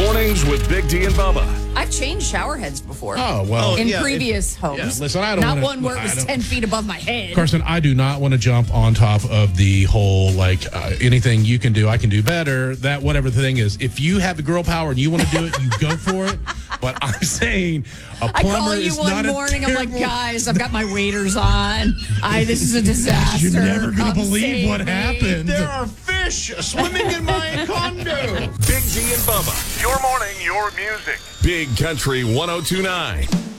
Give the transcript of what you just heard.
Mornings with Big D and Bubba. I've changed shower heads before. Oh, well. in previous homes. Yeah, listen, I don't Not wanna- one where it was 10 feet above my head. Carson, I do not want to jump on top of the whole, anything you can do, I can do better. That whatever the thing is. If you have the girl power and you want to do it, you go for it. But I'm saying a I plumber call you is one not morning. a I'm like, guys, I've got my waders on. This is a disaster. You're never going Come to believe what save me. happened. There are fish swimming in my condo. Big D and Bubba. Your morning, your music. Big Country 1029.